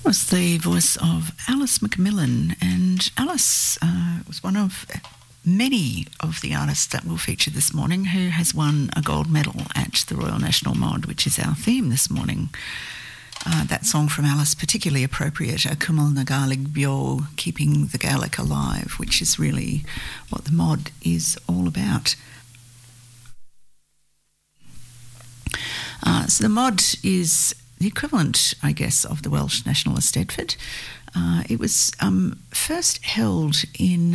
Was the voice of Alice McMillan, and Alice was one of many of the artists that we'll feature this morning who has won a gold medal at the Royal National Mod, which is our theme this morning. That song from Alice, particularly appropriate, A Cummal na Gaeilge Beo, keeping the Gaelic alive, which is really what the Mod is all about. So the Mod is the equivalent, I guess, of the Welsh National Eisteddfod. It was first held in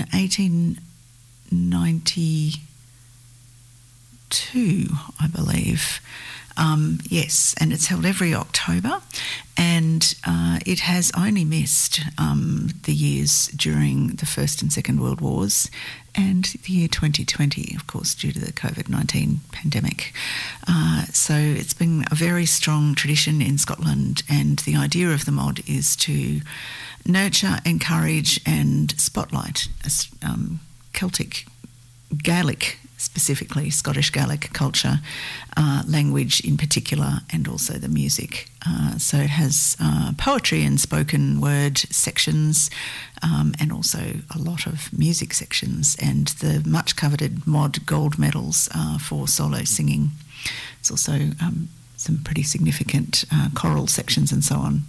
1892, I believe. Yes, and it's held every October, and it has only missed the years during the First and Second World Wars and the year 2020, of course, due to the COVID-19 pandemic. So it's been a very strong tradition in Scotland, and the idea of the Mod is to nurture, encourage and spotlight Celtic, Gaelic, specifically Scottish Gaelic culture, language in particular, and also the music. So it has poetry and spoken word sections, and also a lot of music sections, and the much coveted Mod gold medals for solo singing. It's also some pretty significant choral sections and so on.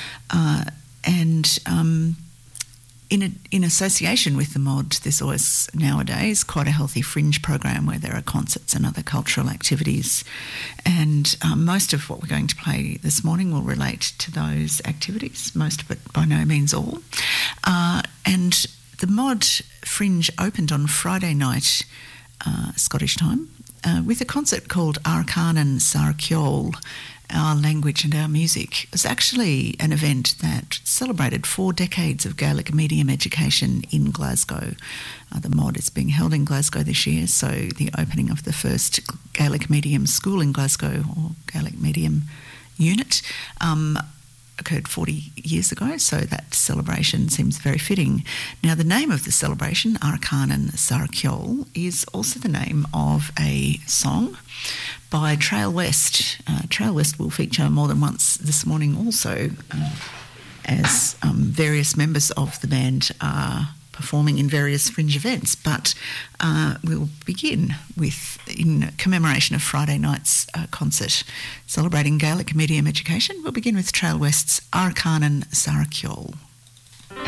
In association with the Mod, there's always nowadays quite a healthy fringe program where there are concerts and other cultural activities, and most of what we're going to play this morning will relate to those activities, most of it by no means all. And the Mod Fringe opened on Friday night, Scottish time, with a concert called Arcanan Sarkiol, Our Language and Our Music. It was actually an event that celebrated 4 decades of Gaelic medium education in Glasgow. The Mod is being held in Glasgow this year, so the opening of the first Gaelic medium school in Glasgow, or Gaelic medium unit, occurred 40 years ago, so that celebration seems very fitting. Now, the name of the celebration, Arcanan Sarkiol, is also the name of a song by Trail West. Trail West will feature more than once this morning also, as various members of the band are performing in various fringe events. But we'll begin with, in commemoration of Friday night's concert celebrating Gaelic medium education, we'll begin with Trail West's Arcanan Sarkiol.